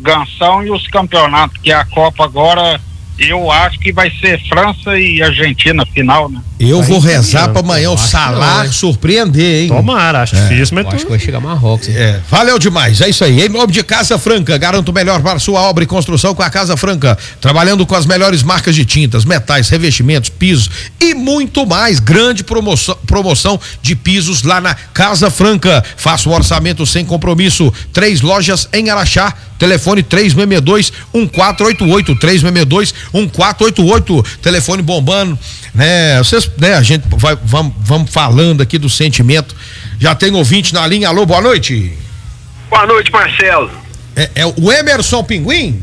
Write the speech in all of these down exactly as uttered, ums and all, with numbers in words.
Gansão e os campeonatos, que a Copa agora, eu acho que vai ser França e Argentina final, né? Eu Vai vou rezar para não, amanhã o Salah surpreender, hein? Tomara, acho É, difícil, mas Eu acho que vai chegar Marrocos, hein? É, valeu demais, é isso aí. Em nome de Casa Franca, garanto o melhor para sua obra e construção com a Casa Franca, trabalhando com as melhores marcas de tintas, metais, revestimentos, pisos e muito mais. Grande promoção, promoção de pisos lá na Casa Franca. Faça o orçamento sem compromisso. Três lojas em Araxá. Telefone três seis dois, um quatro oito oito, três seis dois, um quatro oito oito. Telefone bombando, né? Vocês, né? A gente vai, vamos, vamos falando aqui do sentimento. Já tem ouvinte na linha. Alô, boa noite. Boa noite, Marcelo. É, é o Emerson Pinguim?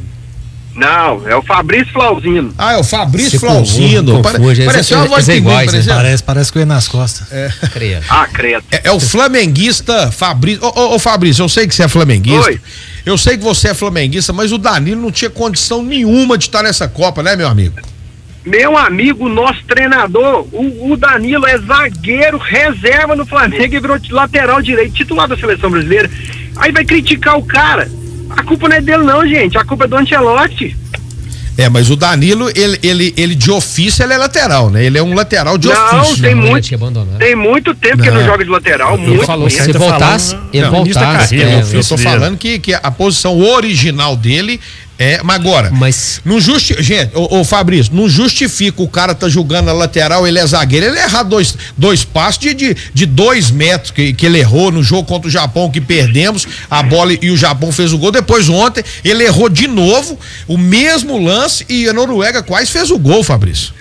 Não, é o Fabrício Flauzino. Ah, é o Fabrício Se Flauzino. confunde, confunde. Parece uma Eles- voz de eles pinguim, iguais, né? parecia. Parece, parece que eu ia nas costas. Creio. Ah, credo. É, é o flamenguista Fabrício. Ô, ô, ô, Fabrício, eu sei que você é flamenguista. Oi. Eu sei que você é flamenguista, mas o Danilo não tinha condição nenhuma de estar nessa Copa, né, meu amigo? Meu amigo, nosso treinador, o, o Danilo é zagueiro, reserva no Flamengo e virou lateral direito, titular da seleção brasileira. Aí vai criticar o cara. A culpa não é dele não, gente. A culpa é do Ancelotti. É, mas o Danilo, ele, ele, ele de ofício, ele é lateral, né? Ele é um lateral de Não, ofício. tem Não, ele muito, tinha abandonado. tem muito tempo que ele Não. não joga de lateral. Ele Muito falou que tempo. se tá voltasse, falando, ele não, início da voltasse. carreira, é, no Eu tô ofício dele. falando que, que a posição original dele é. Mas agora. Mas Não justi... Gente, ô, ô Fabrício, não justifica o cara tá jogando na lateral, ele é zagueiro, ele errar dois, dois passos de, de, de dois metros que, que ele errou no jogo contra o Japão que perdemos, a bola e o Japão fez o gol. Depois ontem ele errou de novo, o mesmo lance e a Noruega quase fez o gol, Fabrício.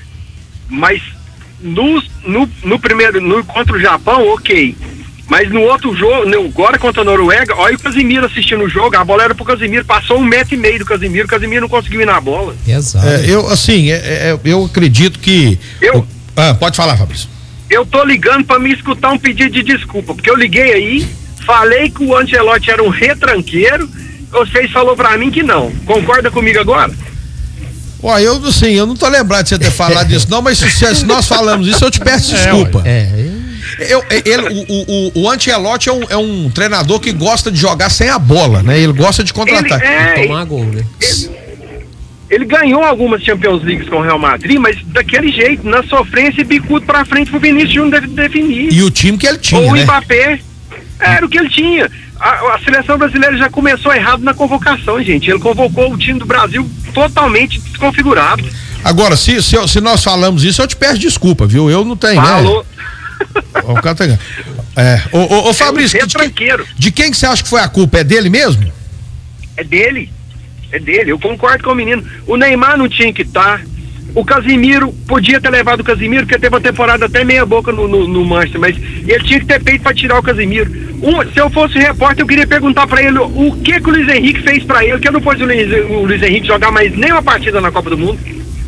Mas no, no, no primeiro, no, contra o Japão, ok. Mas no outro jogo, no, agora contra a Noruega, olha o Casimiro assistindo o jogo, a bola era pro Casimiro, passou um metro e meio do Casimiro, o Casimiro não conseguiu ir na bola. exato. É, eu, assim, é, é, eu acredito que. Eu- Ah, pode falar, Fabrício. Eu tô ligando pra me escutar um pedido de desculpa, porque eu liguei aí, falei que o Ancelotti era um retranqueiro, vocês falou pra mim que não. Concorda comigo agora? Ó, eu assim, eu não tô lembrado de você ter falado disso, não, mas se, se nós falamos isso, eu te peço desculpa. É, Eu, ele, o, o, o Ancelotti é um, é um treinador que gosta de jogar sem a bola, né? Ele gosta de Ele, contra-ataque. é, tomar gol, né? ele ganhou algumas Champions Leagues com o Real Madrid, mas daquele jeito, na sofrência e bicudo pra frente pro Vinícius Júnior deve definir. E o time que ele tinha, Ou o né? Mbappé, era o que ele tinha. A, a seleção brasileira já começou errado na convocação, gente. Ele convocou o time do Brasil totalmente desconfigurado. Agora, se, se, se nós falamos isso, eu te peço desculpa, viu? Eu não tenho, Falou. né? O cara tá... É, ô, ô, ô Fabrício, É um de, quem, retranqueiro. de quem que você acha que foi a culpa? É dele mesmo? É dele. É dele. Eu concordo com o menino. O Neymar não tinha que estar. O Casimiro, podia ter levado o Casimiro, porque teve uma temporada até meia boca no, no, no Manchester, mas ele tinha que ter peito pra tirar o Casimiro. Um, se eu fosse repórter, eu queria perguntar pra ele o que que o Luiz Henrique fez pra ele, que não pôs o Luiz, o Luiz Henrique jogar mais nenhuma partida na Copa do Mundo.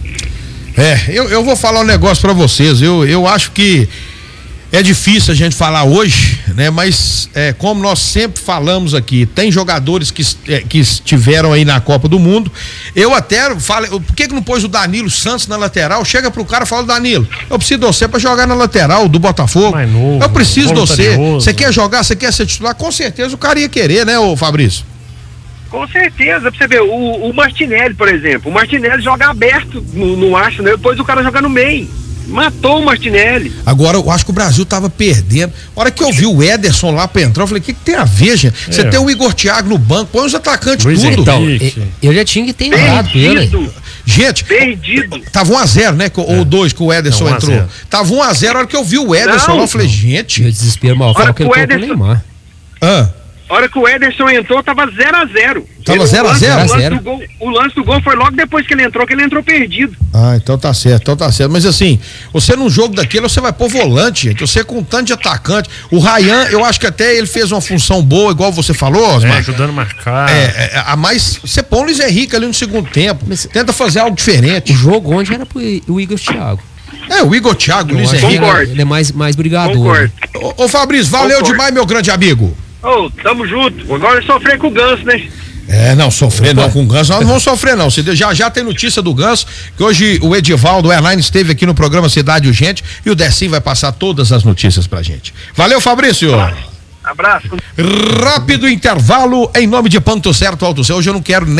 É, eu, eu vou falar um negócio pra vocês. Eu, eu acho que é difícil a gente falar hoje, né? Mas é, como nós sempre falamos aqui, tem jogadores que, é, que estiveram aí na Copa do Mundo. Eu até falei, por que que não pôs o Danilo Santos na lateral? Chega pro cara e fala, Danilo, eu preciso de você pra jogar na lateral do Botafogo. Mais novo, eu preciso de você. voluntarioso. Você quer jogar, você quer ser titular? Com certeza o cara ia querer, né, ô Fabrício? Com certeza, pra você ver, o, o Martinelli, por exemplo, o Martinelli joga aberto no, no acho, né? Depois o cara joga no meio. Matou o Martinelli. Agora, eu acho que o Brasil tava perdendo. A hora que eu vi o Ederson lá pra entrar, eu falei, o que, que tem a ver, gente? Você É. tem o Igor Thiago no banco, põe os atacantes Luiz tudo. Henrique. Então, Ixi. eu já tinha que ter entrado com ele. Perdido. Gente, Perdido. tava um a zero, né? Ou dois que o Ederson Não, um a entrou. zero. Tava um a zero, a hora que eu vi o Ederson Não. lá, eu falei, gente. Meu desespero mal Olha fala que ele pro colocou o Ederson. Neymar. Ah, A hora que o Ederson entrou, tava zero a zero. Tava zero a zero? O lance, zero a zero. do gol, o lance do gol foi logo depois que ele entrou, que ele entrou perdido. ah, então tá certo, então tá certo. Mas assim, você num jogo daquele, você vai pôr volante, gente. Você com tanto de atacante. O Ryan, eu acho que até ele fez uma função boa, igual você falou, É, Osmar. ajudando a marcar. É, é, a mais. Você põe o Luiz Henrique ali no segundo tempo. Mas- Tenta fazer algo O diferente. jogo onde era pro I- o Igor Thiago. É, o Igor Thiago, o Eu Luiz acho que Henrique. Concordo. ele é mais, mais brigador. Concordo. Ô, ô Fabrício, valeu Concordo. demais, meu grande amigo. Ô, tamo junto. Agora é sofrer com o Ganso, né? É, não, sofrer não com o Ganso, nós não vamos sofrer não. Se- Já já tem notícia do Ganso, que hoje o Edivaldo o Airline esteve aqui no programa Cidade Urgente e o Decinho vai passar todas as notícias pra gente. Valeu, Fabrício. Abraço. Rápido intervalo em nome de Ponto Certo Auto Céu. Hoje eu não quero nem